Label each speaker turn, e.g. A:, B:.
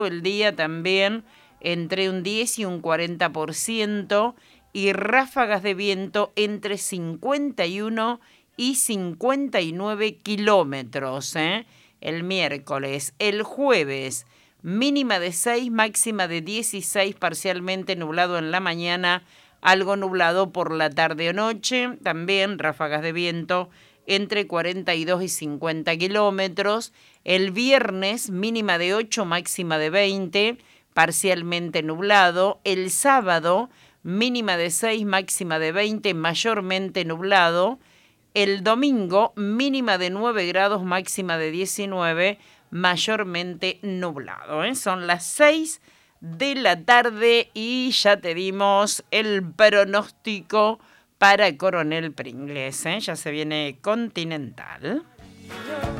A: el día también entre un 10 y un 40% y ráfagas de viento entre 51 y 59 kilómetros, el miércoles. El jueves, mínima de 6, máxima de 16, parcialmente nublado en la mañana, algo nublado por la tarde o noche, también ráfagas de viento entre 42 y 50 kilómetros. El viernes, mínima de 8, máxima de 20, parcialmente nublado. El sábado, mínima de 6, máxima de 20, mayormente nublado. El domingo, mínima de 9 grados, máxima de 19, mayormente nublado. Son las 6 de la tarde y ya te dimos el pronóstico para Coronel Pringles. Ya se viene Continental.